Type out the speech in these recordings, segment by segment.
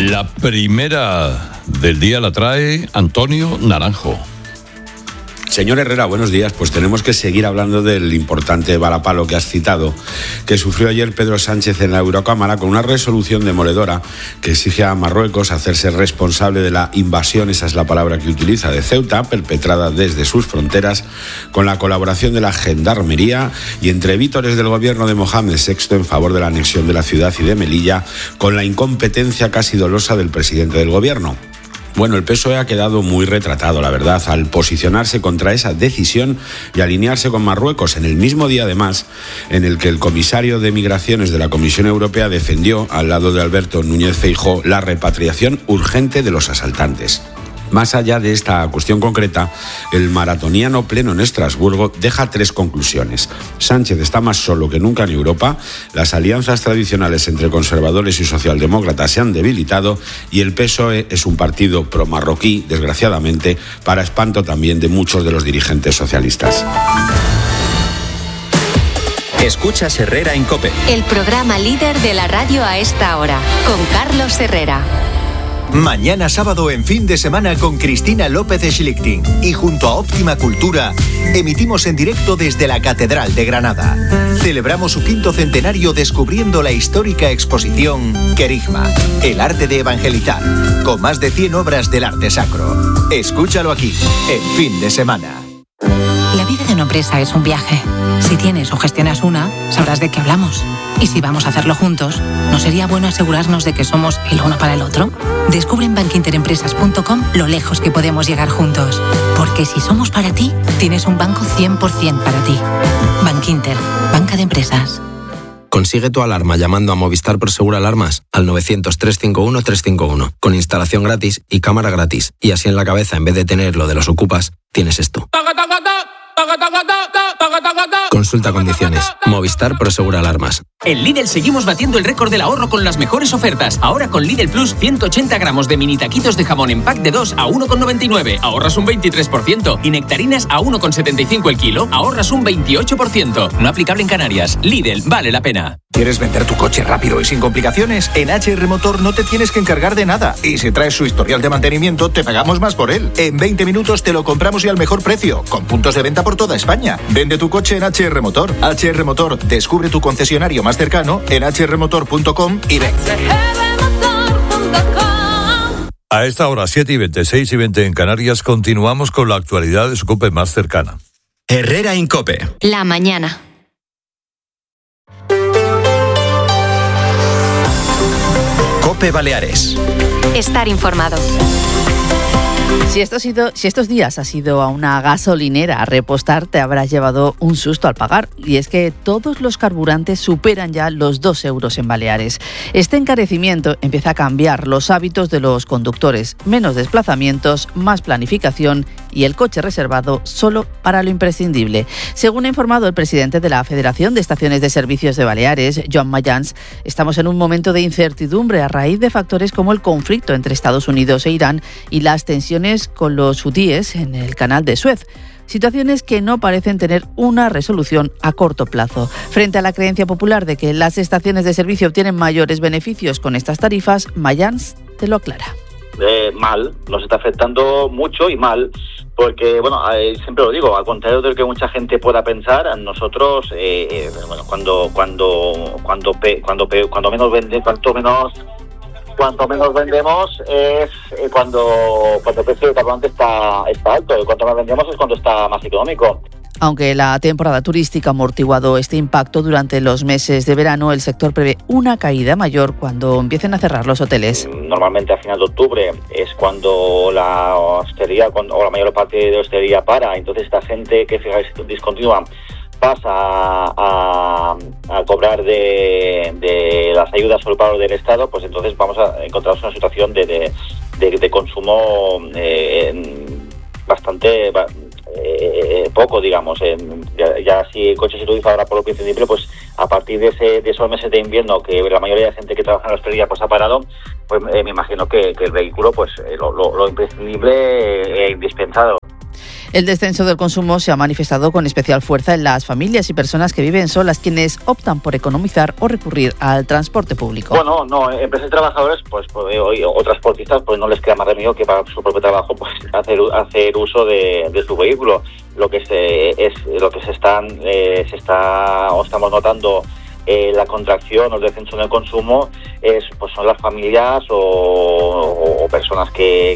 La primera del día la trae Antonio Naranjo. Señor Herrera, buenos días. Pues tenemos que seguir hablando del importante varapalo que has citado, que sufrió ayer Pedro Sánchez en la Eurocámara con una resolución demoledora que exige a Marruecos hacerse responsable de la invasión, esa es la palabra que utiliza, de Ceuta, perpetrada desde sus fronteras, con la colaboración de la Gendarmería y entre vítores del gobierno de Mohamed VI en favor de la anexión de la ciudad y de Melilla, con la incompetencia casi dolosa del presidente del gobierno. Bueno, el PSOE ha quedado muy retratado, la verdad, al posicionarse contra esa decisión y alinearse con Marruecos en el mismo día, además, en el que el comisario de Migraciones de la Comisión Europea defendió, al lado de Alberto Núñez Feijóo, la repatriación urgente de los asaltantes. Más allá de esta cuestión concreta, el maratoniano pleno en Estrasburgo deja 3 conclusiones. Sánchez está más solo que nunca en Europa, las alianzas tradicionales entre conservadores y socialdemócratas se han debilitado y el PSOE es un partido pro-marroquí, desgraciadamente, para espanto también de muchos de los dirigentes socialistas. Escuchas Herrera en COPE. El programa líder de la radio a esta hora, con Carlos Herrera. Mañana sábado en Fin de Semana con Cristina López de Schlichting y junto a Óptima Cultura emitimos en directo desde la Catedral de Granada. Celebramos su 5º centenario descubriendo la histórica exposición Querigma, el arte de evangelizar, con más de 100 obras del arte sacro. Escúchalo aquí, en Fin de Semana. La vida de una empresa es un viaje. Si tienes o gestionas una, sabrás de qué hablamos. Y si vamos a hacerlo juntos, ¿no sería bueno asegurarnos de que somos el uno para el otro? Descubre en bankinterempresas.com lo lejos que podemos llegar juntos. Porque si somos para ti, tienes un banco 100% para ti. Bankinter, banca de empresas. Consigue tu alarma llamando a Movistar Prosegur Alarmas al 900-351-351, con instalación gratis y cámara gratis. Y así en la cabeza, en vez de tener lo de los ocupas, tienes esto. Consulta condiciones. Movistar Prosegur Alarmas. En Lidl seguimos batiendo el récord del ahorro con las mejores ofertas. Ahora con Lidl Plus, 180 gramos de mini taquitos de jamón en pack de 2 a 1,99. Ahorras un 23%. Y nectarinas a 1,75 el kilo. Ahorras un 28%. No aplicable en Canarias. Lidl, vale la pena. ¿Quieres vender tu coche rápido y sin complicaciones? En HR Motor no te tienes que encargar de nada. Y si traes su historial de mantenimiento, te pagamos más por él. En 20 minutos te lo compramos y al mejor precio. Con puntos de venta por toda España. Vende tu coche en HR Motor. HR Motor, descubre tu concesionario más cercano en hrmotor.com y ven. A esta hora, 7:20, 6:20 en Canarias, continuamos con la actualidad de su COPE más cercana. Herrera en COPE. La mañana. COPE Baleares. Estar informado. Si estos días has ido a una gasolinera a repostar, te habrás llevado un susto al pagar. Y es que todos los carburantes superan ya los 2 euros en Baleares. Este encarecimiento empieza a cambiar los hábitos de los conductores. Menos desplazamientos, más planificación y el coche reservado solo para lo imprescindible. Según ha informado el presidente de la Federación de Estaciones de Servicios de Baleares, Joan Mayans, estamos en un momento de incertidumbre a raíz de factores como el conflicto entre Estados Unidos e Irán y las tensiones con los hutíes en el canal de Suez. Situaciones que no parecen tener una resolución a corto plazo. Frente a la creencia popular de que las estaciones de servicio obtienen mayores beneficios con estas tarifas, Mayans te lo aclara. Mal, nos está afectando mucho y mal, porque, bueno, siempre lo digo, al contrario de lo que mucha gente pueda pensar, nosotros, cuando menos vende, cuanto menos vendemos es cuando el precio del carburante está alto, y cuanto más vendemos es cuando está más económico. Aunque la temporada turística ha amortiguado este impacto durante los meses de verano, el sector prevé una caída mayor cuando empiecen a cerrar los hoteles. Normalmente a final de octubre es cuando la hostelería o la mayor parte de la hostelería para, entonces esta gente que fijáis discontinua pasa a cobrar de las ayudas por el pago del Estado, pues entonces vamos a encontrarnos una situación de consumo bastante poco, digamos. Ya si el coche se utiliza ahora por lo imprescindible, pues a partir de esos meses de invierno que la mayoría de gente que trabaja en la hostelería pues ha parado, pues me imagino que el vehículo, pues lo imprescindible e indispensado. El descenso del consumo se ha manifestado con especial fuerza en las familias y personas que viven solas, quienes optan por economizar o recurrir al transporte público. Bueno, no, empresas y trabajadores, o transportistas, pues no les queda más remedio que para su propio trabajo, pues hacer uso de su vehículo. Lo que estamos notando. La contracción o el descenso en el consumo son las familias o personas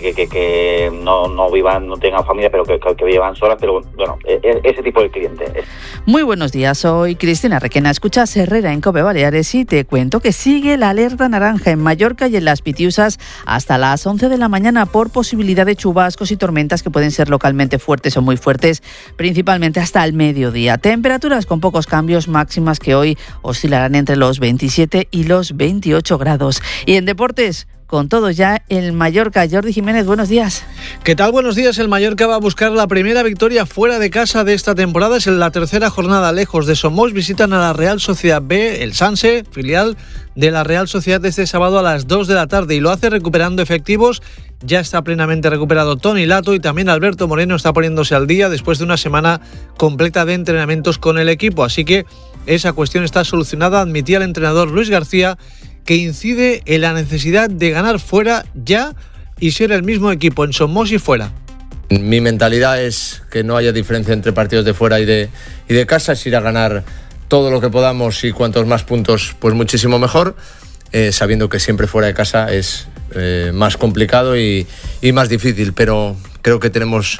que no vivan, no tengan familia, pero que vivan solas, pero bueno, ese tipo de cliente. Muy buenos días, soy Cristina Requena. Escuchas Herrera en COPE Baleares y te cuento que sigue la alerta naranja en Mallorca y en las Pitiusas hasta las 11 de la mañana por posibilidad de chubascos y tormentas que pueden ser localmente fuertes o muy fuertes, principalmente hasta el mediodía. Temperaturas con pocos cambios, máximas que hoy oscilarán entre los 27 y los 28 grados. Y en deportes, con todo ya el Mallorca. Jordi Jiménez, buenos días. ¿Qué tal? Buenos días. El Mallorca va a buscar la primera victoria fuera de casa de esta temporada. Es en la tercera jornada lejos de Somos. Visitan a la Real Sociedad B, el Sanse, filial de la Real Sociedad, este sábado a las 2 de la tarde. Y lo hace recuperando efectivos. Ya está plenamente recuperado Toni Lato y también Alberto Moreno está poniéndose al día después de una semana completa de entrenamientos con el equipo. Así que esa cuestión está solucionada, admitía el entrenador Luis García, que incide en la necesidad de ganar fuera ya y ser el mismo equipo en Somos y fuera. Mi mentalidad es que no haya diferencia entre partidos de fuera y de casa, es ir a ganar todo lo que podamos y cuantos más puntos, pues muchísimo mejor, sabiendo que siempre fuera de casa es más complicado y más difícil, pero creo que tenemos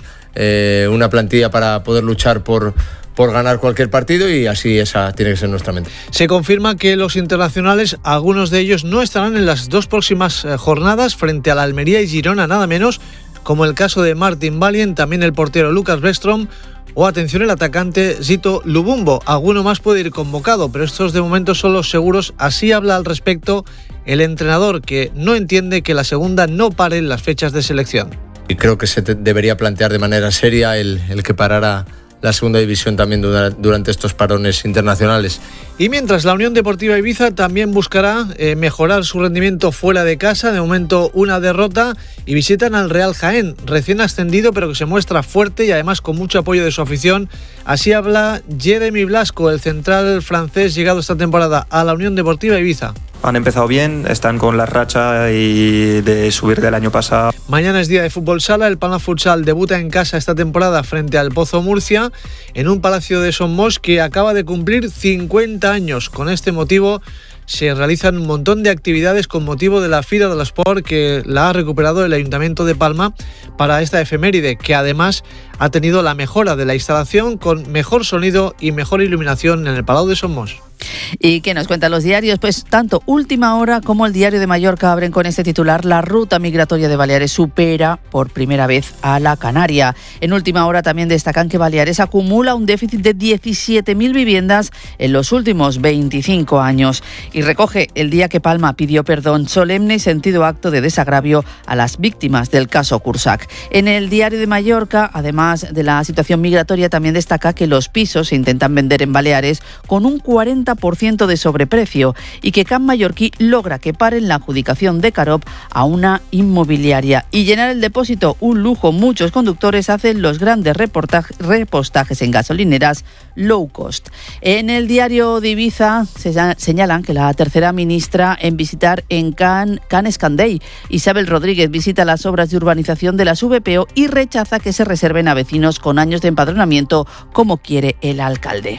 una plantilla para poder luchar por ganar cualquier partido y así esa tiene que ser nuestra mente. Se confirma que los internacionales, algunos de ellos no estarán en las dos próximas jornadas frente a la Almería y Girona, nada menos, como el caso de Martin Valien, también el portero Lucas Westrom o, atención, el atacante Zito Lubumbo. Alguno más puede ir convocado, pero estos de momento son los seguros. Así habla al respecto el entrenador, que no entiende que la segunda no pare en las fechas de selección. Y creo que se debería plantear de manera seria el que parara la segunda división también durante estos parones internacionales. Y mientras, la Unión Deportiva Ibiza también buscará mejorar su rendimiento fuera de casa. De momento una derrota y visitan al Real Jaén, recién ascendido pero que se muestra fuerte y además con mucho apoyo de su afición. Así habla Jeremy Blasco, el central francés llegado esta temporada a la Unión Deportiva Ibiza. Han empezado bien, están con la racha y de subir del año pasado. Mañana es día de fútbol sala. El Palma Futsal debuta en casa esta temporada frente al Pozo Murcia en un palacio de Somos que acaba de cumplir 50 años. Con este motivo se realizan un montón de actividades con motivo de la Fira de l'Esport, que la ha recuperado el Ayuntamiento de Palma para esta efeméride, que además ha tenido la mejora de la instalación con mejor sonido y mejor iluminación en el Palau de Somos. ¿Y qué nos cuentan los diarios? Pues tanto Última Hora como el Diario de Mallorca abren con este titular: la ruta migratoria de Baleares supera por primera vez a la Canaria. En Última Hora también destacan que Baleares acumula un déficit de 17.000 viviendas en los últimos 25 años. Y recoge el día que Palma pidió perdón, solemne y sentido acto de desagravio a las víctimas del caso Cursac. En el Diario de Mallorca, además de la situación migratoria, también destaca que los pisos se intentan vender en Baleares con un 40% de sobreprecio y que Can Mallorquí logra que paren la adjudicación de Carop a una inmobiliaria. Y llenar el depósito, un lujo. Muchos conductores hacen los grandes repostajes en gasolineras low cost. En el Diario de Ibiza señalan que la tercera ministra en visitar en Can Escandell, Isabel Rodríguez, visita las obras de urbanización de las VPO y rechaza que se reserven a vecinos con años de empadronamiento, como quiere el alcalde.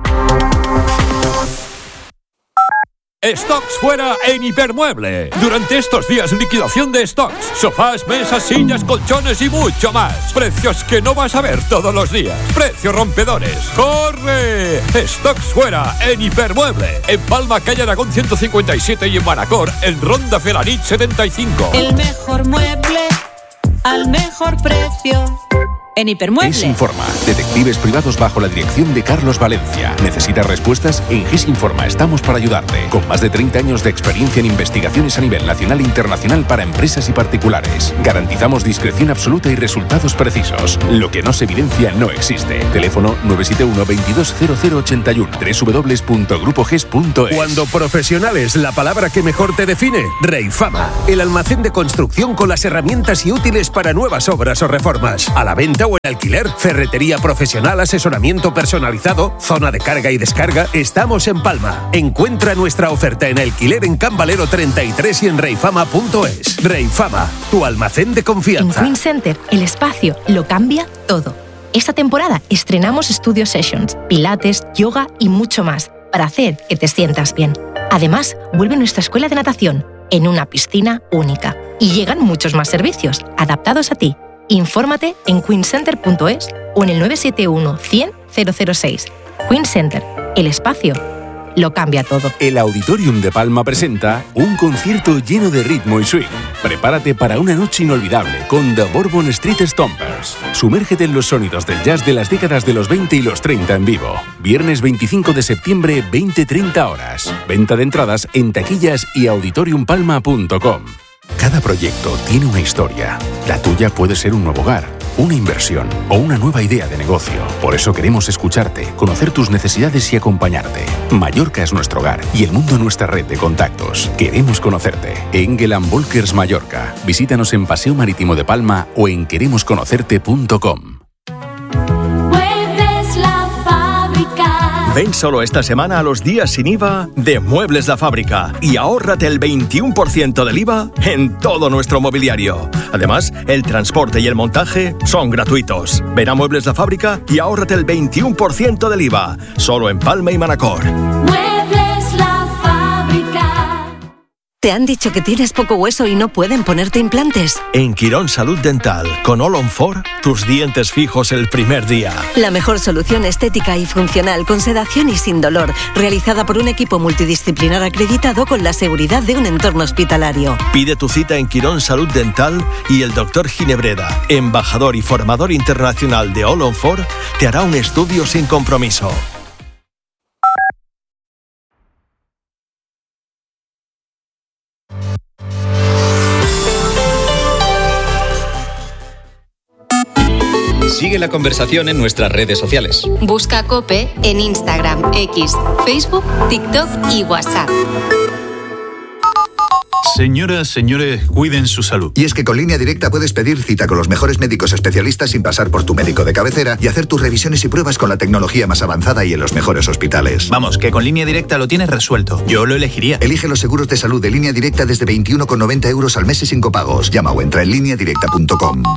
Stocks fuera en Hipermueble. Durante estos días, liquidación de stocks, sofás, mesas, sillas, colchones y mucho más. Precios que no vas a ver todos los días. Precios rompedores. ¡Corre! Stocks fuera en Hipermueble. En Palma, calle Aragón 157 y en Manacor, en Ronda Felanit 75. El mejor mueble al mejor precio. En Hipermueble. GES Informa, detectives privados bajo la dirección de Carlos Valencia. ¿Necesitas respuestas? En GES Informa estamos para ayudarte. Con más de 30 años de experiencia en investigaciones a nivel nacional e internacional para empresas y particulares. Garantizamos discreción absoluta y resultados precisos. Lo que no se evidencia no existe. Teléfono 971 220081. www.grupoges.es. Cuando profesional es la palabra que mejor te define, Reifama, el almacén de construcción con las herramientas y útiles para nuevas obras o reformas. A la venta o en alquiler, ferretería profesional, asesoramiento personalizado, zona de carga y descarga, estamos en Palma. Encuentra nuestra oferta en alquiler en Can Valero 33 y en reifama.es. Reifama, tu almacén de confianza. En Queen Center, el espacio lo cambia todo. Esta temporada estrenamos Studio Sessions, pilates, yoga y mucho más para hacer que te sientas bien. Además, vuelve nuestra escuela de natación en una piscina única. Y llegan muchos más servicios adaptados a ti. Infórmate en queencenter.es o en el 971 100 006. Queen Center, el espacio lo cambia todo. El Auditorium de Palma presenta un concierto lleno de ritmo y swing. Prepárate para una noche inolvidable con The Bourbon Street Stompers. Sumérgete en los sonidos del jazz de las décadas de los 20 y los 30 en vivo. Viernes 25 de septiembre, 20-30 horas. Venta de entradas en taquillas y auditoriumpalma.com. Cada proyecto tiene una historia. La tuya puede ser un nuevo hogar, una inversión o una nueva idea de negocio. Por eso queremos escucharte, conocer tus necesidades y acompañarte. Mallorca es nuestro hogar y el mundo nuestra red de contactos. Queremos conocerte. Engel & Volkers Mallorca. Visítanos en Paseo Marítimo de Palma o en queremosconocerte.com. Ven solo esta semana a los días sin IVA de Muebles La Fábrica y ahórrate el 21% del IVA en todo nuestro mobiliario. Además, el transporte y el montaje son gratuitos. Ven a Muebles La Fábrica y ahórrate el 21% del IVA, solo en Palma y Manacor. Muebles La Fábrica. ¿Te han dicho que tienes poco hueso y no pueden ponerte implantes? En Quirón Salud Dental, con All on 4, tus dientes fijos el primer día. La mejor solución estética y funcional, con sedación y sin dolor, realizada por un equipo multidisciplinar acreditado con la seguridad de un entorno hospitalario. Pide tu cita en Quirón Salud Dental y el Dr. Ginebreda, embajador y formador internacional de All on 4, te hará un estudio sin compromiso. Sigue la conversación en nuestras redes sociales. Busca COPE en Instagram, X, Facebook, TikTok y WhatsApp. Señoras, señores, cuiden su salud. Y es que con Línea Directa puedes pedir cita con los mejores médicos especialistas sin pasar por tu médico de cabecera y hacer tus revisiones y pruebas con la tecnología más avanzada y en los mejores hospitales. Vamos, que con Línea Directa lo tienes resuelto. Yo lo elegiría. Elige los seguros de salud de Línea Directa desde 21,90 € al mes y sin copagos. Llama o entra en lineadirecta.com.